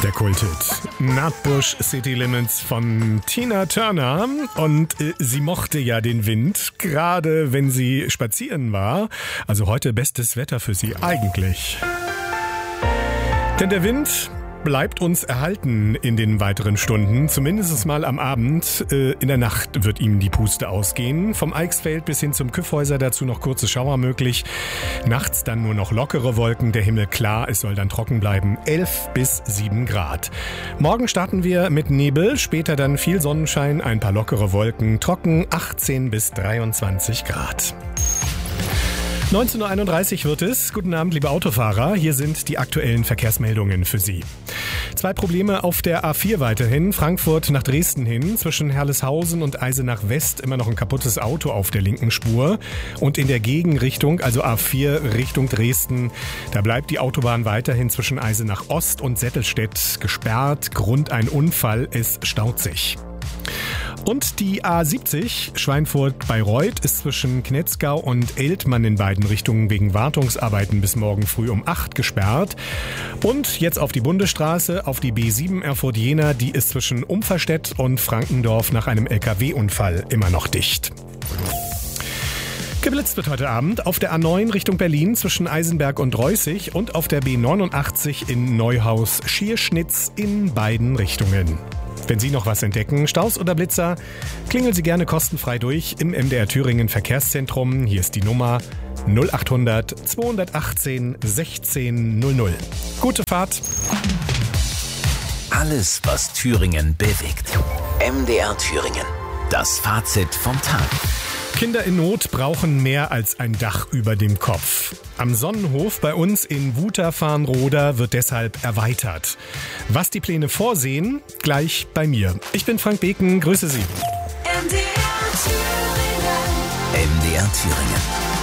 Der Kulthit Nutbush City Limits von Tina Turner. Und sie mochte ja den Wind, gerade wenn sie spazieren war. Also heute bestes Wetter für sie eigentlich. Denn der Wind bleibt uns erhalten in den weiteren Stunden, zumindest mal am Abend. In der Nacht wird ihm die Puste ausgehen. Vom Eichsfeld bis hin zum Kyffhäuser dazu noch kurze Schauer möglich. Nachts dann nur noch lockere Wolken, der Himmel klar, es soll dann trocken bleiben. 11 bis 7 Grad. Morgen starten wir mit Nebel, später dann viel Sonnenschein, ein paar lockere Wolken, trocken 18 bis 23 Grad. 19.31 Uhr wird es. Guten Abend, liebe Autofahrer. Hier sind die aktuellen Verkehrsmeldungen für Sie. 2 Probleme auf der A4 weiterhin. Frankfurt nach Dresden hin. Zwischen Herleshausen und Eisenach West immer noch ein kaputtes Auto auf der linken Spur. Und in der Gegenrichtung, also A4 Richtung Dresden, da bleibt die Autobahn weiterhin zwischen Eisenach Ost und Settelstedt gesperrt. Grund ein Unfall, es staut sich. Und die A70 Schweinfurt-Bayreuth ist zwischen Knetzgau und Eltmann in beiden Richtungen wegen Wartungsarbeiten bis morgen früh um 8 gesperrt. Und jetzt auf die Bundesstraße, auf die B7 Erfurt-Jena, die ist zwischen Umferstedt und Frankendorf nach einem LKW-Unfall immer noch dicht. Geblitzt wird heute Abend auf der A9 Richtung Berlin zwischen Eisenberg und Reußig und auf der B89 in Neuhaus-Schierschnitz in beiden Richtungen. Wenn Sie noch was entdecken, Staus oder Blitzer, klingeln Sie gerne kostenfrei durch im MDR Thüringen Verkehrszentrum. Hier ist die Nummer 0800 218 1600. Gute Fahrt. Alles, was Thüringen bewegt. MDR Thüringen. Das Fazit vom Tag. Kinder in Not brauchen mehr als ein Dach über dem Kopf. Am Sonnenhof bei uns in Wuther-Farnroda wird deshalb erweitert. Was die Pläne vorsehen, gleich bei mir. Ich bin Frank Beken, grüße Sie. MDR Thüringen.